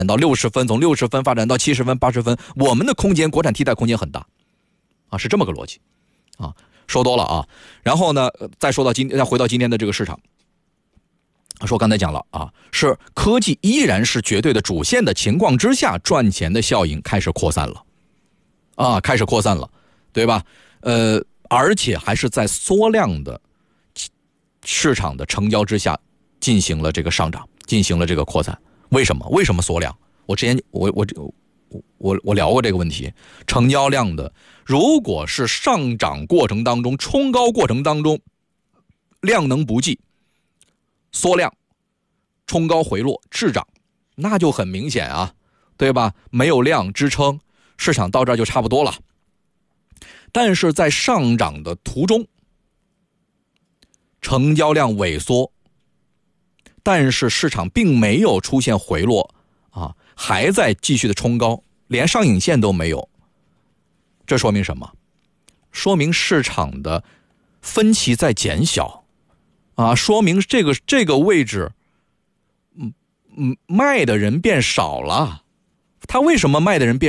到60分，从60分发展到70分、80分，我们的空间，国产替代空间很大啊，是这么个逻辑啊。说多了啊，然后呢，再回到今天的这个市场，说刚才讲了啊，是科技依然是绝对的主线的情况之下，赚钱的效应开始扩散了啊，开始扩散了，对吧？而且还是在缩量的市场的成交之下进行了这个上涨，进行了这个扩散。为什么？为什么缩量？我之前我聊过这个问题，成交量的，如果是上涨过程当中、冲高过程当中量能不济，缩量、冲高回落、滞涨，那就很明显啊，对吧？没有量支撑，市场到这儿就差不多了。但是在上涨的途中，成交量萎缩，但是市场并没有出现回落啊，还在继续的冲高，连上影线都没有。这说明什么？说明市场的分歧在减小啊，说明这个位置卖的人变少了。他为什么卖的人变